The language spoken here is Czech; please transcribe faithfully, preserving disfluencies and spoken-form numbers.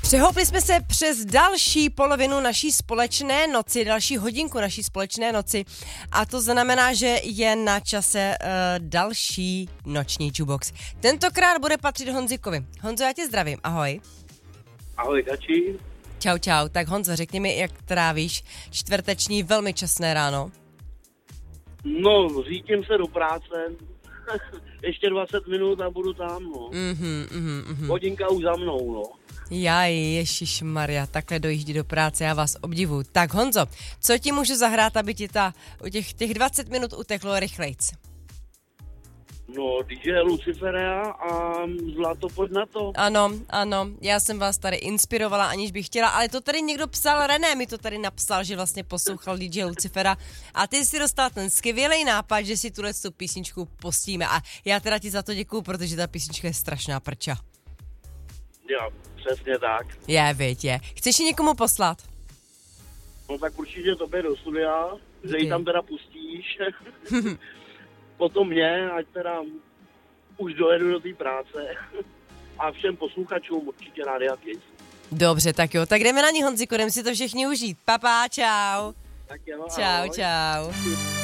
Přehoupli jsme se přes další polovinu naší společné noci, další hodinku naší společné noci a to znamená, že je na čase uh, další noční jukebox. Tentokrát bude patřit Honzikovi. Honzo, já tě zdravím, ahoj. Ahoj, Kači. Čau, čau. Tak Honzo, řekni mi, jak trávíš čtvrteční velmi časné ráno? No, řítím se do práce. Ještě dvacet minut a budu tam, no. Mhm, mhm, mhm. Hodinka už za mnou, no. Jaj, ježišmarja, takhle dojíždí do práce, já vás obdivuju. Tak Honzo, co ti můžu zahrát, aby ti ta, těch, těch dvacet minut uteklo rychlejc? No, dý džej Lucifera a Zlato, pojď na to. Ano, ano, já jsem vás tady inspirovala, aniž bych chtěla, ale to tady někdo psal, René mi to tady napsal, že vlastně poslouchal dý džej Lucifera a ty si dostal ten skvělý nápad, že si tuhle tu písničku pustíme a já teda ti za to děkuju, protože ta písnička je strašná prča. Jo, přesně tak. Je, viď, je. Chceš ji někomu poslat? No tak určitě tobě do studia, že ji tam teda pustíš. Potom mě, ať teda už dojedu do té práce a všem posluchačům určitě Rádia Kiss. Dobře, tak jo, tak jdeme na ní, Honziku, jdeme si to všichni užít. Papa, čau. Tak jo, Čau, ahoj. čau.